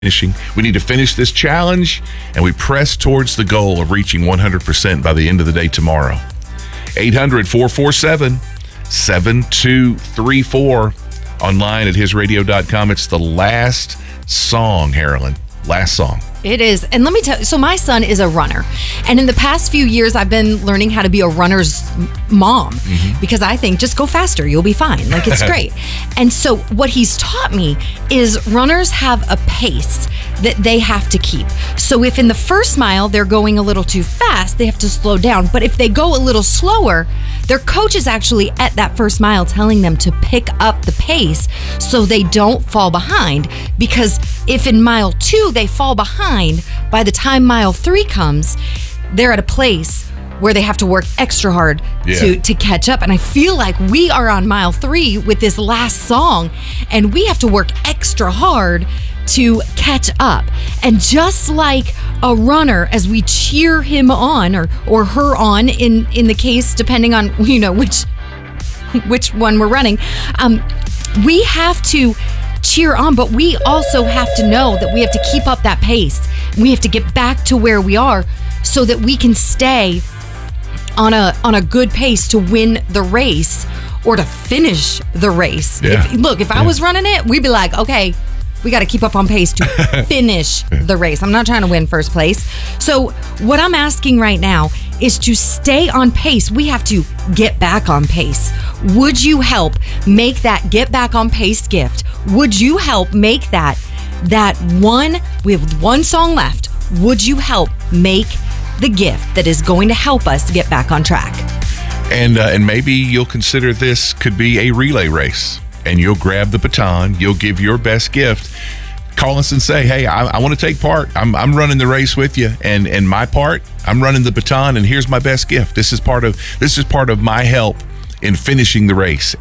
We need to finish this challenge, and we press towards the goal of reaching 100% by the end of the day tomorrow. 800-447-7234. Online at hisradio.com. It's the last song, Harlan. Last song. It is. And let me tell you, so my son is a runner. And in the past few years, I've been learning how to be a runner's mom because I think just go faster. You'll be fine. Like, it's great. And so what he's taught me is runners have a pace that they have to keep. So if in the first mile they're going a little too fast, they have to slow down. But if they go a little slower, their coach is actually at that first mile telling them to pick up the pace so they don't fall behind. Because if in mile 2 they fall behind, by the time mile 3 comes, they're at a place where they have to work extra hard to catch up. And I feel like we are on mile 3 with this last song, and we have to work extra hard to catch up. And just like a runner, as we cheer him on or her on in the case, depending on which one we're running, we have to cheer on, but we also have to know that we have to keep up that pace. We have to get back to where we are so that we can stay on a good pace to win the race or to finish the race. Yeah. If I was running it, we'd be like, okay, we got to keep up on pace to finish the race. I'm not trying to win first place. So what I'm asking right now is to stay on pace. We have to get back on pace. Would you help make that get back on pace gift? Would you help make that one, we have one song left. Would you help make the gift that is going to help us get back on track? And maybe you'll consider this could be a relay race. And you'll grab the baton, you'll give your best gift. Call us and say, hey, I want to take part. I'm running the race with you, and my part, I'm running the baton, and here's my best gift. This is part of my help in finishing the race.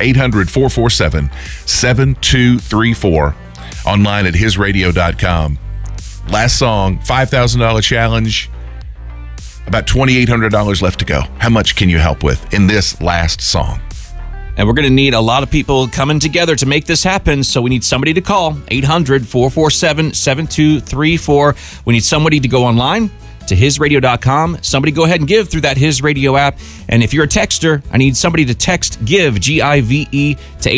800-447-7234. Online at hisradio.com. Last song, $5,000 challenge. About $2,800 left to go. How much can you help with in this last song? And we're going to need a lot of people coming together to make this happen. So we need somebody to call 800-447-7234. We need somebody to go online to hisradio.com. Somebody go ahead and give through that His Radio app. And if you're a texter, I need somebody to text GIVE, G-I-V-E, to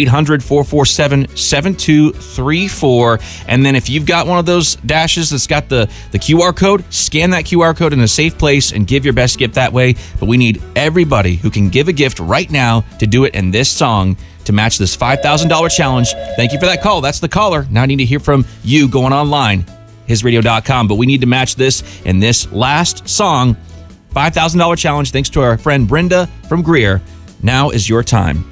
800-447-7234. And then if you've got one of those dashes that's got the QR code, scan that QR code in a safe place and give your best gift that way. But we need everybody who can give a gift right now to do it in this song to match this $5,000 challenge. Thank you for that call. That's the caller. Now I need to hear from you going online, hisradio.com. But we need to match this in this last song. $5,000 challenge thanks to our friend Brenda from Greer. Now is your time.